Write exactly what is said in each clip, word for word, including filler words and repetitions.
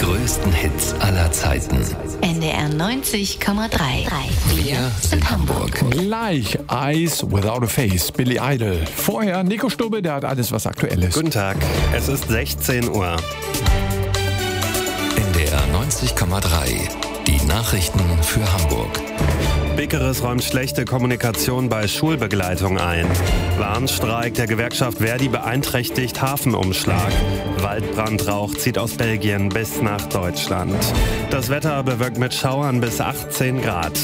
größten Hits aller Zeiten. N D R neunzig Komma drei. Wir sind Hamburg. Gleich Eyes Without a Face, Billy Idol. Vorher Nico Stubbe, der hat alles, was aktuell ist. Guten Tag, es ist sechzehn Uhr. N D R neunzig Komma drei. Die Nachrichten für Hamburg. Bekeres räumt schlechte Kommunikation bei Schulbegleitung ein. Warnstreik der Gewerkschaft Verdi beeinträchtigt Hafenumschlag. Waldbrandrauch zieht aus Belgien bis nach Deutschland. Das Wetter bewirkt mit Schauern bis achtzehn Grad.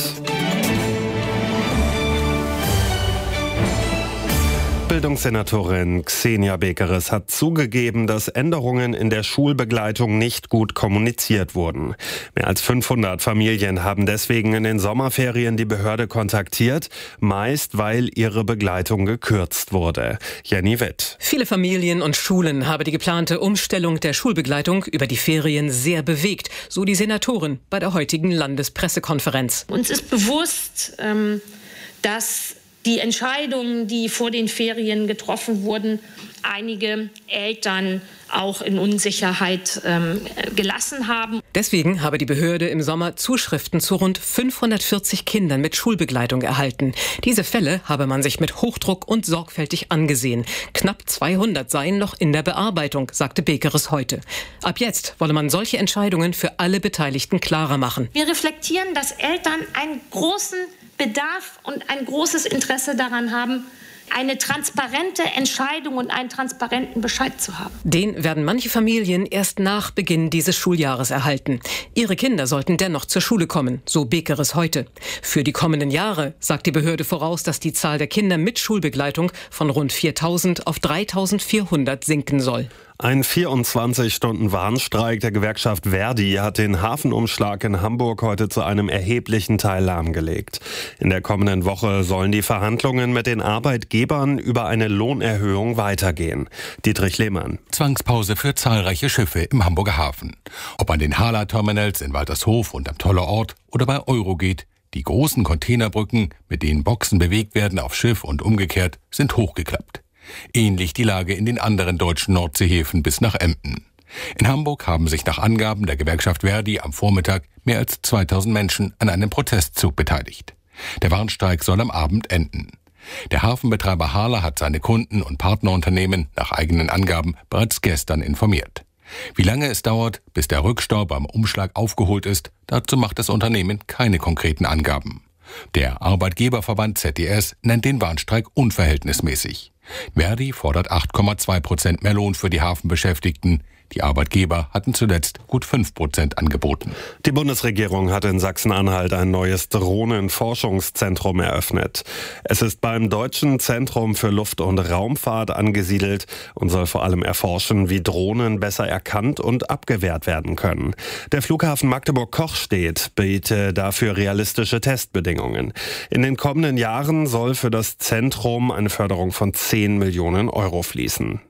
Bildungssenatorin Xenia Bekeres hat zugegeben, dass Änderungen in der Schulbegleitung nicht gut kommuniziert wurden. Mehr als fünfhundert Familien haben deswegen in den Sommerferien die Behörde kontaktiert, meist weil ihre Begleitung gekürzt wurde. Jenny Witt. Viele Familien und Schulen habe die geplante Umstellung der Schulbegleitung über die Ferien sehr bewegt, so die Senatorin bei der heutigen Landespressekonferenz. Uns ist bewusst, ähm, dass die Entscheidungen, die vor den Ferien getroffen wurden, einige Eltern auch in Unsicherheit ähm, gelassen haben. Deswegen habe die Behörde im Sommer Zuschriften zu rund fünfhundertvierzig Kindern mit Schulbegleitung erhalten. Diese Fälle habe man sich mit Hochdruck und sorgfältig angesehen. Knapp zweihundert seien noch in der Bearbeitung, sagte Bekeres heute. Ab jetzt wolle man solche Entscheidungen für alle Beteiligten klarer machen. Wir reflektieren, dass Eltern einen großen Bedarf und ein großes Interesse daran haben, eine transparente Entscheidung und einen transparenten Bescheid zu haben. Den werden manche Familien erst nach Beginn dieses Schuljahres erhalten. Ihre Kinder sollten dennoch zur Schule kommen, so Bekeres heute. Für die kommenden Jahre sagt die Behörde voraus, dass die Zahl der Kinder mit Schulbegleitung von rund viertausend auf dreitausendvierhundert sinken soll. Ein vierundzwanzig Stunden Warnstreik der Gewerkschaft Verdi hat den Hafenumschlag in Hamburg heute zu einem erheblichen Teil lahmgelegt. In der kommenden Woche sollen die Verhandlungen mit den Arbeitgebern über eine Lohnerhöhung weitergehen. Dietrich Lehmann. Zwangspause für zahlreiche Schiffe im Hamburger Hafen. Ob an den Hala-Terminals in Waltershof und am Toller Ort oder bei Eurogeht, die großen Containerbrücken, mit denen Boxen bewegt werden auf Schiff und umgekehrt, sind hochgeklappt. Ähnlich die Lage in den anderen deutschen Nordseehäfen bis nach Emden. In Hamburg haben sich nach Angaben der Gewerkschaft Verdi am Vormittag mehr als zweitausend Menschen an einem Protestzug beteiligt. Der Warnstreik soll am Abend enden. Der Hafenbetreiber Hala hat seine Kunden und Partnerunternehmen nach eigenen Angaben bereits gestern informiert. Wie lange es dauert, bis der Rückstau beim Umschlag aufgeholt ist, dazu macht das Unternehmen keine konkreten Angaben. Der Arbeitgeberverband Z D S nennt den Warnstreik unverhältnismäßig. Verdi fordert acht Komma zwei Prozent mehr Lohn für die Hafenbeschäftigten. Die Arbeitgeber hatten zuletzt gut fünf Prozent angeboten. Die Bundesregierung hat in Sachsen-Anhalt ein neues Drohnenforschungszentrum eröffnet. Es ist beim Deutschen Zentrum für Luft- und Raumfahrt angesiedelt und soll vor allem erforschen, wie Drohnen besser erkannt und abgewehrt werden können. Der Flughafen Magdeburg-Kochstedt bietet dafür realistische Testbedingungen. In den kommenden Jahren soll für das Zentrum eine Förderung von zehn Millionen Euro fließen.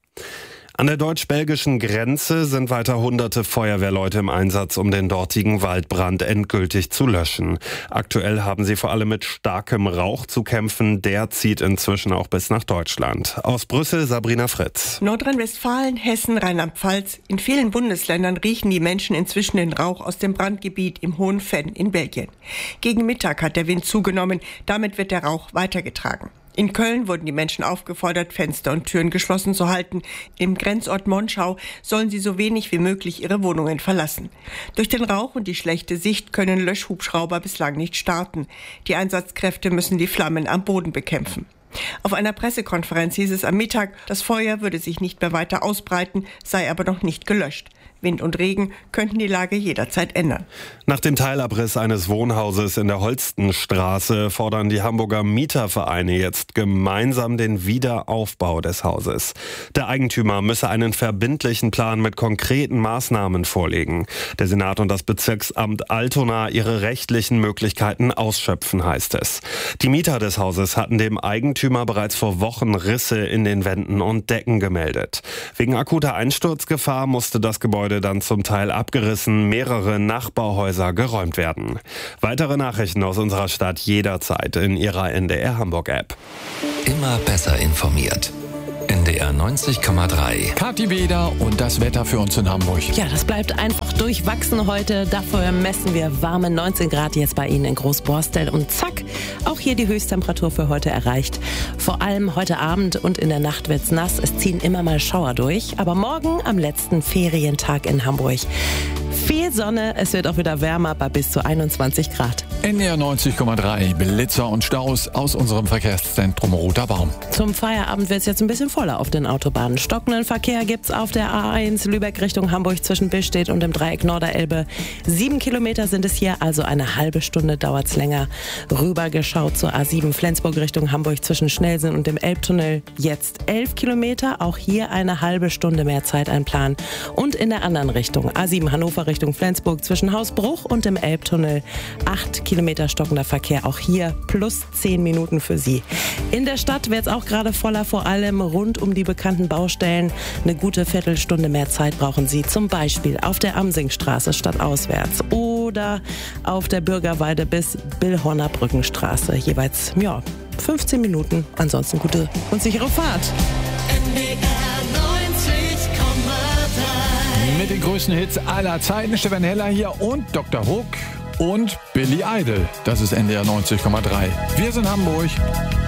An der deutsch-belgischen Grenze sind weiter hunderte Feuerwehrleute im Einsatz, um den dortigen Waldbrand endgültig zu löschen. Aktuell haben sie vor allem mit starkem Rauch zu kämpfen. Der zieht inzwischen auch bis nach Deutschland. Aus Brüssel Sabrina Fritz. Nordrhein-Westfalen, Hessen, Rheinland-Pfalz. In vielen Bundesländern riechen die Menschen inzwischen den Rauch aus dem Brandgebiet im Hohen Venn in Belgien. Gegen Mittag hat der Wind zugenommen. Damit wird der Rauch weitergetragen. In Köln wurden die Menschen aufgefordert, Fenster und Türen geschlossen zu halten. Im Grenzort Monschau sollen sie so wenig wie möglich ihre Wohnungen verlassen. Durch den Rauch und die schlechte Sicht können Löschhubschrauber bislang nicht starten. Die Einsatzkräfte müssen die Flammen am Boden bekämpfen. Auf einer Pressekonferenz hieß es am Mittag, das Feuer würde sich nicht mehr weiter ausbreiten, sei aber noch nicht gelöscht. Wind und Regen könnten die Lage jederzeit ändern. Nach dem Teilabriss eines Wohnhauses in der Holstenstraße fordern die Hamburger Mietervereine jetzt gemeinsam den Wiederaufbau des Hauses. Der Eigentümer müsse einen verbindlichen Plan mit konkreten Maßnahmen vorlegen. Der Senat und das Bezirksamt Altona ihre rechtlichen Möglichkeiten ausschöpfen, heißt es. Die Mieter des Hauses hatten dem Eigentümer bereits vor Wochen Risse in den Wänden und Decken gemeldet. Wegen akuter Einsturzgefahr musste das Gebäude dann zum Teil abgerissen, mehrere Nachbarhäuser geräumt werden. Weitere Nachrichten aus unserer Stadt jederzeit in Ihrer N D R Hamburg App. Immer besser informiert. N D R neunzig Komma drei. Kathi Weder und das Wetter für uns in Hamburg. Ja, das bleibt einfach durchwachsen heute. Dafür messen wir warme neunzehn Grad jetzt bei Ihnen in Großborstel. Und zack, auch hier die Höchsttemperatur für heute erreicht. Vor allem heute Abend und in der Nacht wird's nass. Es ziehen immer mal Schauer durch. Aber morgen am letzten Ferientag in Hamburg viel Sonne. Es wird auch wieder wärmer bei bis zu einundzwanzig Grad. N D R neunzig Komma drei. Blitzer und Staus aus unserem Verkehrszentrum Roter Baum. Zum Feierabend wird es jetzt ein bisschen voller auf den Autobahnen. Stockenden Verkehr gibt's auf der A eins Lübeck Richtung Hamburg zwischen Billstedt und dem Dreieck Norderelbe. Sieben Kilometer sind es hier, also eine halbe Stunde dauert's länger. Rübergeschaut zur A sieben Flensburg Richtung Hamburg zwischen Schnellsinn und dem Elbtunnel. Jetzt elf Kilometer, auch hier eine halbe Stunde mehr Zeit einplanen. Und in der anderen Richtung, A sieben Hannover Richtung Flensburg zwischen Hausbruch und dem Elbtunnel. Acht Kilometer stockender Verkehr, auch hier plus zehn Minuten für Sie. In der Stadt wird es auch gerade voller, vor allem rund um die bekannten Baustellen. Eine gute Viertelstunde mehr Zeit brauchen Sie, zum Beispiel auf der Amsingstraße stadtauswärts oder auf der Bürgerweide bis Billhorner Brückenstraße. Jeweils, ja, fünfzehn Minuten. Ansonsten gute und sichere Fahrt. N D R neunzig Komma drei. Mit den größten Hits aller Zeiten. Stefan Heller hier und Doktor Hook und Billy Idol. Das ist N D R neunzig Komma drei. Wir sind Hamburg.